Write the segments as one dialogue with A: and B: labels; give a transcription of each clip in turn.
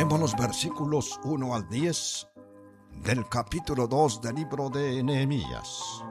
A: Leemos los versículos 1 al 10 del capítulo 2 del libro de Nehemías.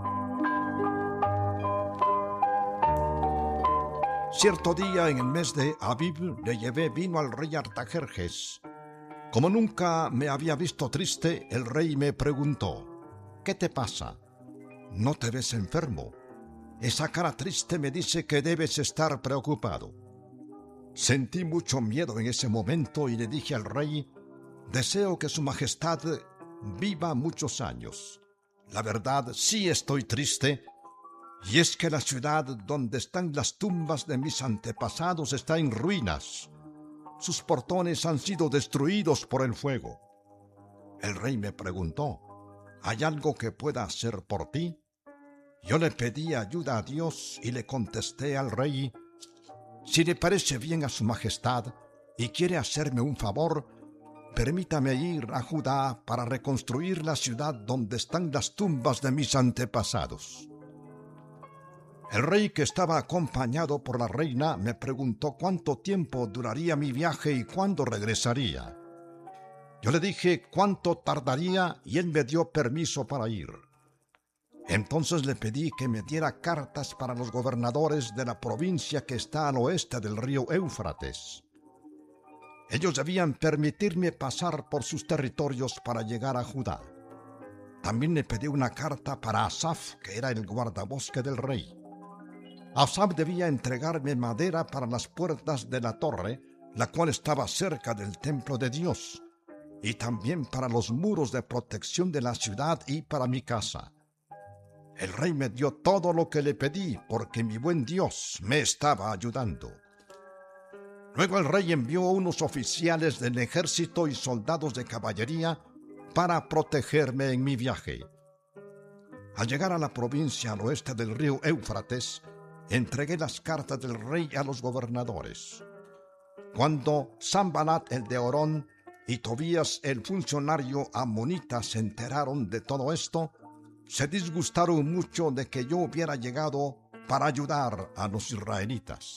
A: Cierto día en el mes de Abib le llevé vino al rey Artajerjes. Como nunca me había visto triste, el rey me preguntó: ¿qué te pasa? ¿No te ves enfermo? Esa cara triste me dice que debes estar preocupado. Sentí mucho miedo en ese momento y le dije al rey: deseo que su majestad viva muchos años. La verdad, sí estoy triste, y es que la ciudad donde están las tumbas de mis antepasados está en ruinas. Sus portones han sido destruidos por el fuego. El rey me preguntó: ¿hay algo que pueda hacer por ti? Yo le pedí ayuda a Dios y le contesté al rey: si le parece bien a su majestad y quiere hacerme un favor, permítame ir a Judá para reconstruir la ciudad donde están las tumbas de mis antepasados. El rey, que estaba acompañado por la reina, me preguntó cuánto tiempo duraría mi viaje y cuándo regresaría. Yo le dije cuánto tardaría y él me dio permiso para ir. Entonces le pedí que me diera cartas para los gobernadores de la provincia que está al oeste del río Éufrates. Ellos debían permitirme pasar por sus territorios para llegar a Judá. También le pedí una carta para Asaf, que era el guardabosque del rey. Asaf debía entregarme madera para las puertas de la torre, la cual estaba cerca del templo de Dios, y también para los muros de protección de la ciudad y para mi casa. El rey me dio todo lo que le pedí, porque mi buen Dios me estaba ayudando. Luego el rey envió unos oficiales del ejército y soldados de caballería para protegerme en mi viaje. Al llegar a la provincia al oeste del río Éufrates, entregué las cartas del rey a los gobernadores. Cuando Sanbalat el de Orón y Tobías el funcionario amonita se enteraron de todo esto, se disgustaron mucho de que yo hubiera llegado para ayudar a los israelitas.